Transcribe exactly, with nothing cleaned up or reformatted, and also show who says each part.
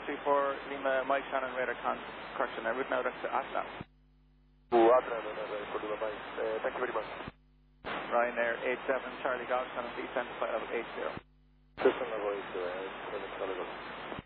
Speaker 1: three four Lima, Mike Shannon, radar con correction. I route now to Aslan.
Speaker 2: For Lima, Mike. Uh, thank you very much.
Speaker 1: Ryanair eight seven Charlie Golf, Shannon, descent to flight level eight zero.
Speaker 2: System level eight zero, seven Charlie Golf.